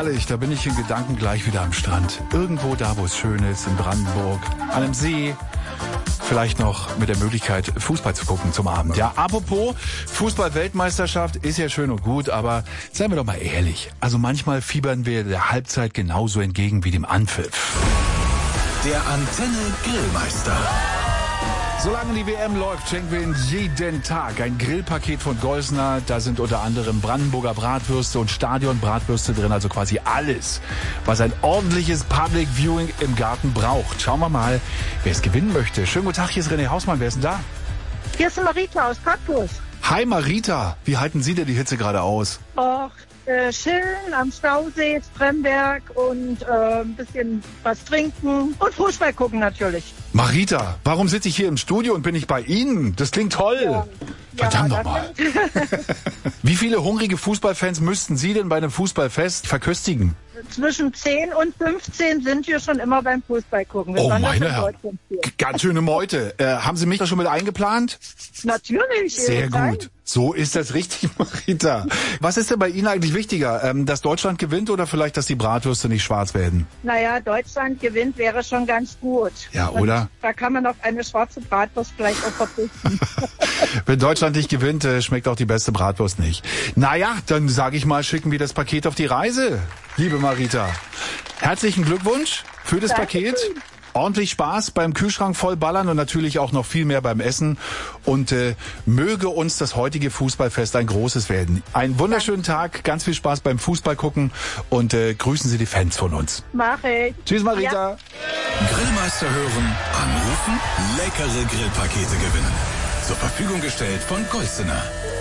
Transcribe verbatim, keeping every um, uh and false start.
herrlich, da bin ich in Gedanken gleich wieder am Strand. Irgendwo da, wo es schön ist, in Brandenburg, an einem See. Vielleicht noch mit der Möglichkeit, Fußball zu gucken zum Abend. Ja, apropos, Fußball-Weltmeisterschaft ist ja schön und gut, aber seien wir doch mal ehrlich. Also manchmal fiebern wir der Halbzeit genauso entgegen wie dem Anpfiff. Der Antenne Grillmeister. Solange die W M läuft, schenken wir Ihnen jeden Tag ein Grillpaket von Golsner. Da sind unter anderem Brandenburger Bratwürste und Stadionbratwürste drin, also quasi alles, was ein ordentliches Public Viewing im Garten braucht. Schauen wir mal, wer es gewinnen möchte. Schönen guten Tag, hier ist René Hausmann. Wer ist denn da? Hier ist Marita aus Cottbus. Hi Marita, wie halten Sie denn die Hitze gerade aus? Och, äh, chillen am Stausee, Spremberg und äh, ein bisschen was trinken und Fußball gucken natürlich. Marita, warum sitze ich hier im Studio und bin ich bei Ihnen? Das klingt toll. Ja. Verdammt ja, nochmal. Wie viele hungrige Fußballfans müssten Sie denn bei einem Fußballfest verköstigen? Zwischen zehn und fünfzehn sind wir schon immer beim Fußball gucken. Wir oh meine Herren, ganz schöne Meute. Äh, haben Sie mich da schon mit eingeplant? Natürlich. Sehr gut. Sein. So ist das richtig, Marita. Was ist denn bei Ihnen eigentlich wichtiger, ähm, dass Deutschland gewinnt oder vielleicht, dass die Bratwürste nicht schwarz werden? Naja, Deutschland gewinnt wäre schon ganz gut. Ja, oder? Und da kann man auf eine schwarze Bratwurst vielleicht auch verzichten. Wenn Deutschland nicht gewinnt, äh, schmeckt auch die beste Bratwurst nicht. Naja, dann sage ich mal, schicken wir das Paket auf die Reise, liebe Marita. Herzlichen Glückwunsch für das Danke Paket. Schön. Ordentlich Spaß beim Kühlschrank vollballern und natürlich auch noch viel mehr beim Essen. Und äh, möge uns das heutige Fußballfest ein großes werden. Einen wunderschönen Tag, ganz viel Spaß beim Fußball gucken und äh, grüßen Sie die Fans von uns. Mach ich. Tschüss Marita. Ja. Grillmeister hören, anrufen, leckere Grillpakete gewinnen. Zur Verfügung gestellt von Golsener.